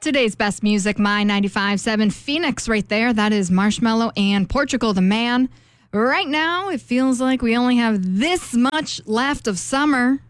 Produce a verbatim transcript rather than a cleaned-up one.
Yesterday's best music, My ninety-five point seven Phoenix right there. That is Marshmello and Portugal the Man. Right now, it feels like we only have this much left of summer.